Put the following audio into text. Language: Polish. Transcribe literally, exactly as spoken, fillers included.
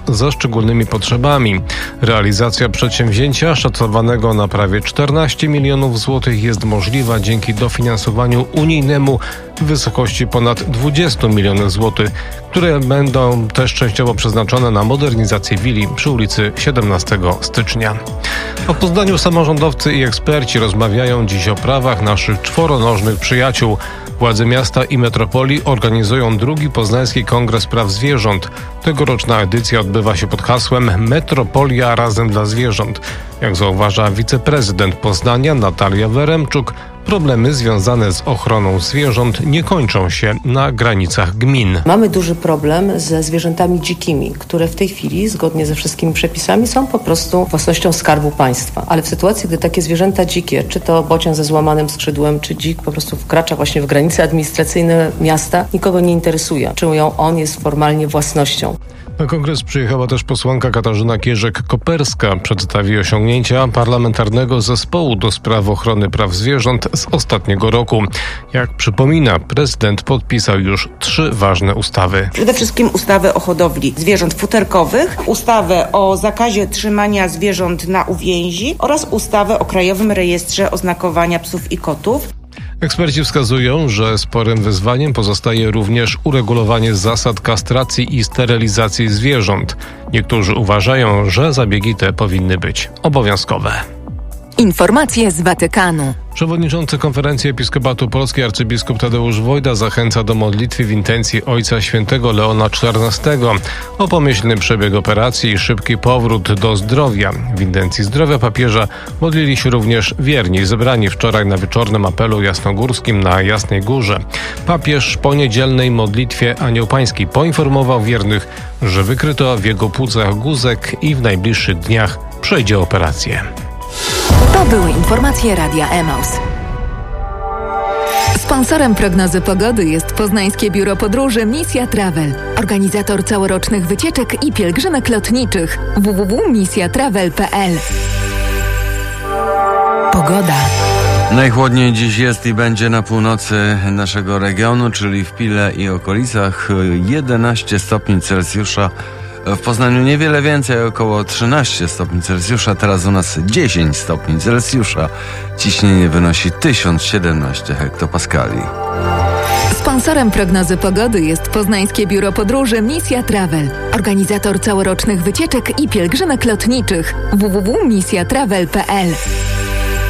ze szczególnymi potrzebami. Realizacja przedsięwzięcia szacowanego na prawie czternaście milionów złotych jest możliwa dzięki dofinansowaniu unijnemu w wysokości ponad dwadzieścia milionów złotych, które będą też częściowo przeznaczone na modernizację willi przy ulicy siedemnastego stycznia. O Poznaniu samorządowcy i eksperci rozmawiają dziś o prawach naszych czworonożnych przyjaciół. Władze miasta i metropolii organizują drugi Poznański Kongres Praw Zwierząt. Tegoroczna edycja odbywa się pod hasłem Metropolia razem dla zwierząt. Jak zauważa wiceprezydent Poznania Natalia Weremczuk, problemy związane z ochroną zwierząt nie kończą się na granicach gmin. Mamy duży problem ze zwierzętami dzikimi, które w tej chwili, zgodnie ze wszystkimi przepisami, są po prostu własnością Skarbu Państwa. Ale w sytuacji, gdy takie zwierzęta dzikie, czy to bocian ze złamanym skrzydłem, czy dzik po prostu wkracza właśnie w granice administracyjne miasta, nikogo nie interesuje, czy on jest formalnie własnością. Na kongres przyjechała też posłanka Katarzyna Kierzek-Koperska. Przedstawi osiągnięcia parlamentarnego zespołu do spraw ochrony praw zwierząt z ostatniego roku. Jak przypomina, prezydent podpisał już trzy ważne ustawy. Przede wszystkim ustawę o hodowli zwierząt futerkowych, ustawę o zakazie trzymania zwierząt na uwięzi oraz ustawę o Krajowym Rejestrze Oznakowania Psów i Kotów. Eksperci wskazują, że sporym wyzwaniem pozostaje również uregulowanie zasad kastracji i sterylizacji zwierząt. Niektórzy uważają, że zabiegi te powinny być obowiązkowe. Informacje z Watykanu. Przewodniczący Konferencji Episkopatu Polskiej arcybiskup Tadeusz Wojda zachęca do modlitwy w intencji Ojca Świętego Leona czternastego o pomyślny przebieg operacji i szybki powrót do zdrowia. W intencji zdrowia papieża modlili się również wierni zebrani wczoraj na wieczornym apelu jasnogórskim na Jasnej Górze. Papież po niedzielnej modlitwie Anioł Pański poinformował wiernych, że wykryto w jego płucach guzek i w najbliższych dniach przejdzie operację. To były informacje Radia Emaus. Sponsorem prognozy pogody jest Poznańskie Biuro Podróży Misja Travel, organizator całorocznych wycieczek i pielgrzymek lotniczych. w w w kropka misja travel kropka p l. Pogoda. Najchłodniej dziś jest i będzie na północy naszego regionu, czyli w Pile i okolicach, jedenaście stopni Celsjusza. W Poznaniu niewiele więcej, około trzynaście stopni Celsjusza, teraz u nas dziesięć stopni Celsjusza. Ciśnienie wynosi tysiąc siedemnaście hektopaskali. Sponsorem prognozy pogody jest Poznańskie Biuro Podróży Misja Travel, organizator całorocznych wycieczek i pielgrzymek lotniczych. w w w kropka misja travel kropka p l.